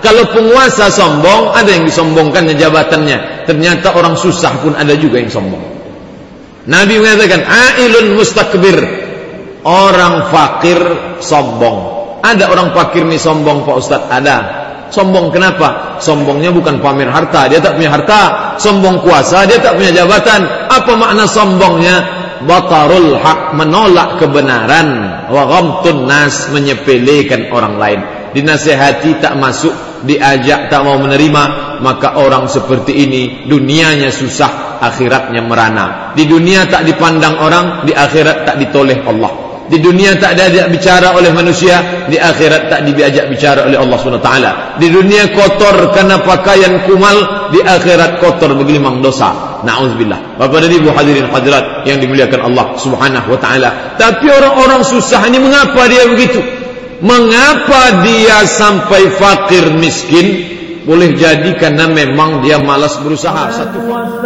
Kalau penguasa sombong, ada yang disombongkannya jabatannya. Ternyata orang susah pun ada juga yang sombong. Nabi mengatakan, ailun mustakbir, orang fakir sombong. Ada orang fakir nih sombong Pak Ustaz? Ada. Sombong kenapa? Sombongnya bukan pamer harta, dia tak punya harta. Sombong kuasa, dia tak punya jabatan. Apa makna sombongnya? Batarul haq, menolak kebenaran. Wa ghamtun nas, menyepelekan orang lain. Dinasihati tak masuk, diajak tak mau menerima. Maka orang seperti ini dunianya susah, akhiratnya merana. Di dunia tak dipandang orang, di akhirat tak ditoleh Allah. Di dunia tak diajak bicara oleh manusia, di akhirat tak diajak bicara oleh Allah SWT. Di dunia kotor karena pakaian kumal, di akhirat kotor bergelimang dosa. Na'udzubillah. Bapak dan Ibu hadirin hadirat yang dimuliakan Allah Subhanahu wa taala. Tapi orang-orang susah ini mengapa dia begitu? Mengapa dia sampai fakir miskin? Boleh jadi karena memang dia malas berusaha. Satu